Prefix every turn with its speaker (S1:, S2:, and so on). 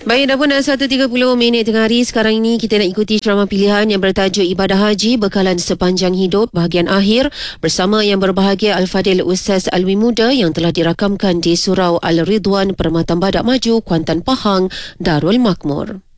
S1: Baik, dah pun 1.30 minit tengah hari. Sekarang ini kita nak ikuti ceramah pilihan yang bertajuk Ibadah Haji Bekalan Sepanjang Hidup bahagian akhir bersama yang berbahagia Al-Fadil Ustaz Alwi Muda yang telah dirakamkan di Surau Al-Ridwan, Permatan Badak Maju, Kuantan Pahang, Darul Makmur.